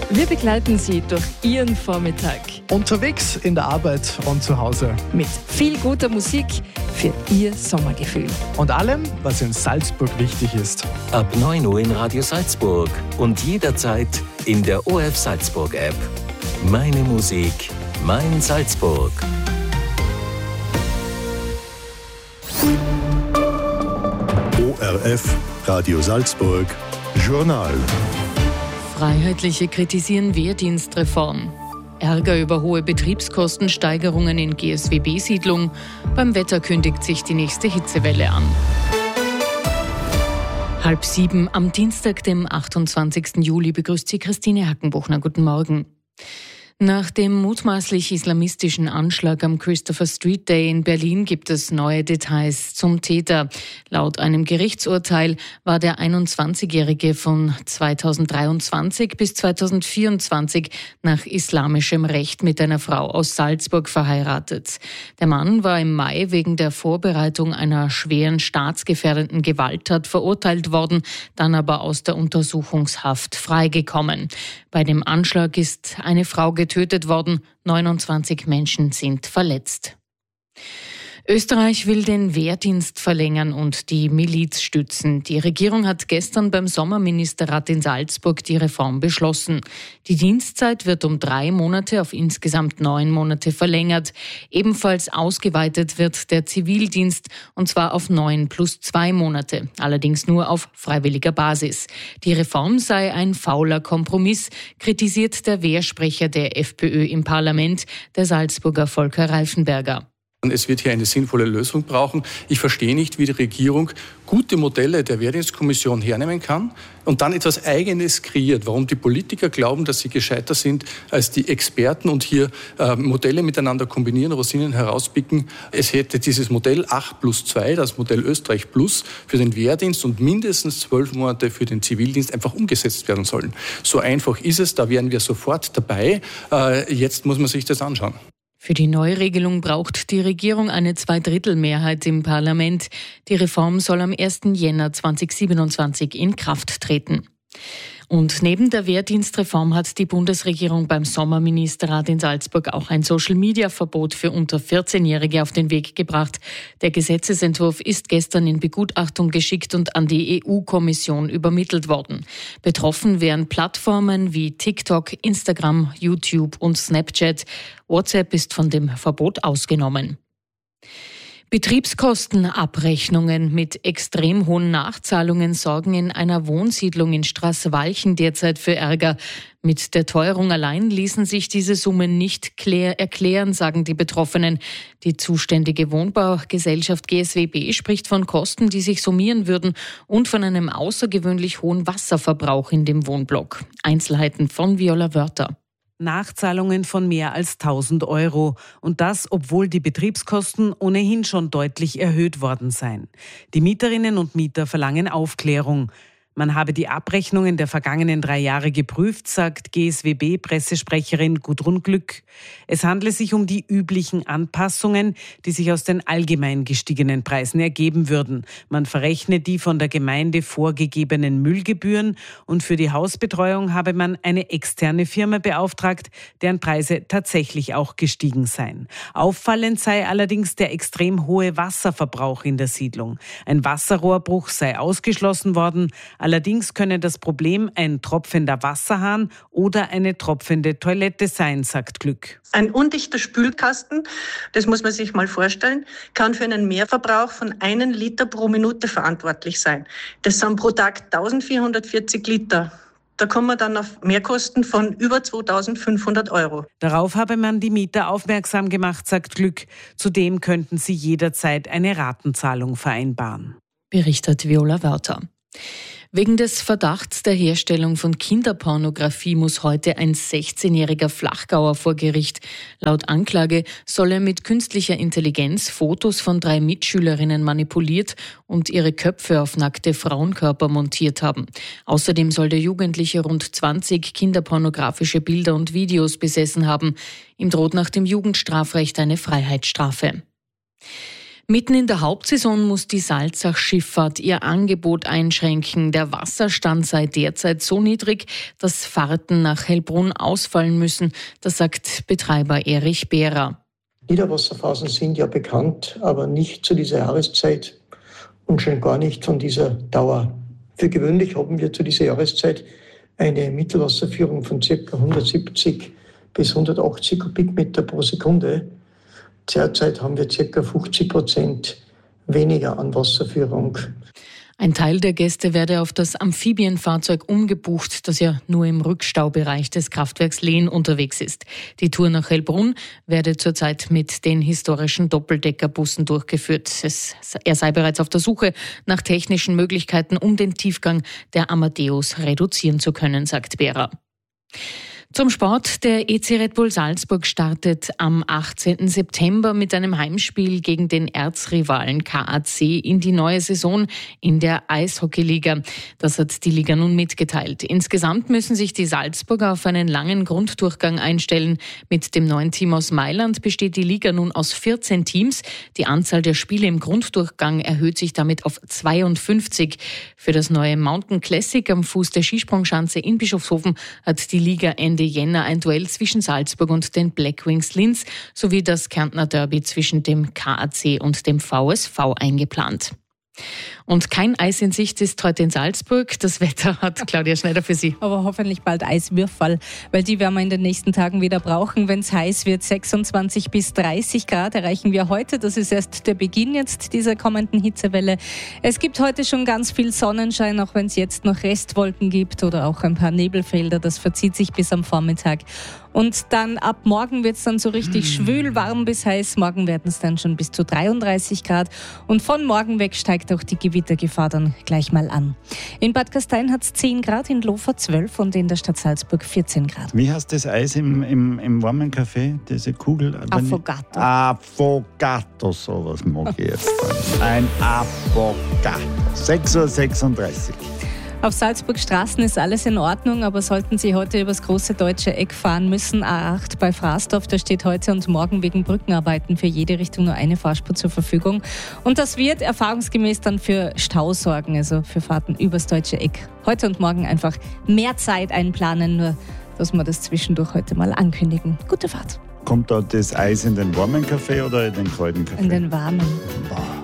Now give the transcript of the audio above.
Wir begleiten Sie durch Ihren Vormittag. Unterwegs in der Arbeit und zu Hause. Mit viel guter Musik für Ihr Sommergefühl. Und allem, was in Salzburg wichtig ist. Ab 9 Uhr in Radio Salzburg und jederzeit in der ORF Salzburg App. Meine Musik, mein Salzburg. ORF Radio Salzburg Journal. Freiheitliche kritisieren Wehrdienstreform. Ärger über hohe Betriebskostensteigerungen in GSWB-Siedlung. Beim Wetter kündigt sich die nächste Hitzewelle an. 6:30 am Dienstag, dem 28. Juli, begrüßt Sie Christine Hackenbuchner. Guten Morgen. Nach dem mutmaßlich islamistischen Anschlag am Christopher Street Day in Berlin gibt es neue Details zum Täter. Laut einem Gerichtsurteil war der 21-Jährige von 2023 bis 2024 nach islamischem Recht mit einer Frau aus Salzburg verheiratet. Der Mann war im Mai wegen der Vorbereitung einer schweren staatsgefährdenden Gewalttat verurteilt worden, dann aber aus der Untersuchungshaft freigekommen. Bei dem Anschlag ist eine Frau getötet worden, 29 Menschen sind verletzt. Österreich will den Wehrdienst verlängern und die Miliz stützen. Die Regierung hat gestern beim Sommerministerrat in Salzburg die Reform beschlossen. Die Dienstzeit wird um 3 Monate auf insgesamt 9 Monate verlängert. Ebenfalls ausgeweitet wird der Zivildienst, und zwar auf 9 plus 2 Monate, allerdings nur auf freiwilliger Basis. Die Reform sei ein fauler Kompromiss, kritisiert der Wehrsprecher der FPÖ im Parlament, der Salzburger Volker Reifenberger. Es wird hier eine sinnvolle Lösung brauchen. Ich verstehe nicht, wie die Regierung gute Modelle der Wehrdienstkommission hernehmen kann und dann etwas Eigenes kreiert. Warum die Politiker glauben, dass sie gescheiter sind als die Experten und hier Modelle miteinander kombinieren, Rosinen herauspicken. Es hätte dieses Modell 8 plus 2, das Modell Österreich Plus, für den Wehrdienst und mindestens 12 Monate für den Zivildienst einfach umgesetzt werden sollen. So einfach ist es, da wären wir sofort dabei. Jetzt muss man sich das anschauen. Für die Neuregelung braucht die Regierung eine Zweidrittelmehrheit im Parlament. Die Reform soll am 1. Jänner 2027 in Kraft treten. Und neben der Wehrdienstreform hat die Bundesregierung beim Sommerministerrat in Salzburg auch ein Social-Media-Verbot für unter 14-Jährige auf den Weg gebracht. Der Gesetzesentwurf ist gestern in Begutachtung geschickt und an die EU-Kommission übermittelt worden. Betroffen wären Plattformen wie TikTok, Instagram, YouTube und Snapchat. WhatsApp ist von dem Verbot ausgenommen. Betriebskostenabrechnungen mit extrem hohen Nachzahlungen sorgen in einer Wohnsiedlung in Straßwalchen derzeit für Ärger. Mit der Teuerung allein ließen sich diese Summen nicht erklären, sagen die Betroffenen. Die zuständige Wohnbaugesellschaft GSWB spricht von Kosten, die sich summieren würden, und von einem außergewöhnlich hohen Wasserverbrauch in dem Wohnblock. Einzelheiten von Viola Wörter. Nachzahlungen von mehr als 1.000 Euro. Und das, obwohl die Betriebskosten ohnehin schon deutlich erhöht worden seien. Die Mieterinnen und Mieter verlangen Aufklärung. Man habe die Abrechnungen der vergangenen 3 Jahre geprüft, sagt GSWB-Pressesprecherin Gudrun Glück. Es handle sich um die üblichen Anpassungen, die sich aus den allgemein gestiegenen Preisen ergeben würden. Man verrechne die von der Gemeinde vorgegebenen Müllgebühren und für die Hausbetreuung habe man eine externe Firma beauftragt, deren Preise tatsächlich auch gestiegen seien. Auffallend sei allerdings der extrem hohe Wasserverbrauch in der Siedlung. Ein Wasserrohrbruch sei ausgeschlossen worden. Allerdings könne das Problem ein tropfender Wasserhahn oder eine tropfende Toilette sein, sagt Glück. Ein undichter Spülkasten, das muss man sich mal vorstellen, kann für einen Mehrverbrauch von 1 Liter pro Minute verantwortlich sein. Das sind pro Tag 1440 Liter. Da kommen wir dann auf Mehrkosten von über 2.500 Euro. Darauf habe man die Mieter aufmerksam gemacht, sagt Glück. Zudem könnten sie jederzeit eine Ratenzahlung vereinbaren. Berichtet Viola Wörter. Wegen des Verdachts der Herstellung von Kinderpornografie muss heute ein 16-jähriger Flachgauer vor Gericht. Laut Anklage soll er mit künstlicher Intelligenz Fotos von 3 Mitschülerinnen manipuliert und ihre Köpfe auf nackte Frauenkörper montiert haben. Außerdem soll der Jugendliche rund 20 kinderpornografische Bilder und Videos besessen haben. Ihm droht nach dem Jugendstrafrecht eine Freiheitsstrafe. Mitten in der Hauptsaison muss die Salzach-Schifffahrt ihr Angebot einschränken. Der Wasserstand sei derzeit so niedrig, dass Fahrten nach Hellbrunn ausfallen müssen. Das sagt Betreiber Erich Behrer. Niederwasserphasen sind ja bekannt, aber nicht zu dieser Jahreszeit und schon gar nicht von dieser Dauer. Für gewöhnlich haben wir zu dieser Jahreszeit eine Mittelwasserführung von ca. 170 bis 180 Kubikmeter pro Sekunde. Derzeit haben wir ca. 50% weniger an Wasserführung. Ein Teil der Gäste werde auf das Amphibienfahrzeug umgebucht, das ja nur im Rückstaubereich des Kraftwerks Lehn unterwegs ist. Die Tour nach Hellbrunn werde zurzeit mit den historischen Doppeldeckerbussen durchgeführt. Er sei bereits auf der Suche nach technischen Möglichkeiten, um den Tiefgang der Amadeus reduzieren zu können, sagt Behrer. Zum Sport. Der EC Red Bull Salzburg startet am 18. September mit einem Heimspiel gegen den Erzrivalen KAC in die neue Saison in der Eishockeyliga. Das hat die Liga nun mitgeteilt. Insgesamt müssen sich die Salzburger auf einen langen Grunddurchgang einstellen. Mit dem neuen Team aus Mailand besteht die Liga nun aus 14 Teams. Die Anzahl der Spiele im Grunddurchgang erhöht sich damit auf 52. Für das neue Mountain Classic am Fuß der Skisprungschanze in Bischofshofen hat die Liga Ende Jänner ein Duell zwischen Salzburg und den Black Wings Linz sowie das Kärntner Derby zwischen dem KAC und dem VSV eingeplant. Und kein Eis in Sicht ist heute in Salzburg. Das Wetter hat Claudia Schneider für Sie. Aber hoffentlich bald Eiswürfel, weil die werden wir in den nächsten Tagen wieder brauchen. Wenn es heiß wird, 26 bis 30 Grad erreichen wir heute. Das ist erst der Beginn jetzt dieser kommenden Hitzewelle. Es gibt heute schon ganz viel Sonnenschein, auch wenn es jetzt noch Restwolken gibt oder auch ein paar Nebelfelder. Das verzieht sich bis am Vormittag. Und dann ab morgen wird es dann so richtig schwül, warm bis heiß. Morgen werden es dann schon bis zu 33 Grad. Und von morgen weg steigt auch die Gewittergefahr dann gleich mal an. In Bad Gastein hat es 10 Grad, in Lofer 12 und in der Stadt Salzburg 14 Grad. Wie heißt das Eis im warmen Kaffee? Diese Kugel? Affogato. Affogato, sowas mag ich jetzt. Ein Affogato. 6:36 Uhr. Auf Salzburg Straßen ist alles in Ordnung, aber sollten Sie heute übers große deutsche Eck fahren müssen, A8 bei Frasdorf, da steht heute und morgen wegen Brückenarbeiten für jede Richtung nur eine Fahrspur zur Verfügung. Und das wird erfahrungsgemäß dann für Stau sorgen, also für Fahrten übers deutsche Eck. Heute und morgen einfach mehr Zeit einplanen, nur dass wir das zwischendurch heute mal ankündigen. Gute Fahrt. Kommt da das Eis in den warmen Kaffee oder in den kalten Kaffee? In den warmen. Boah.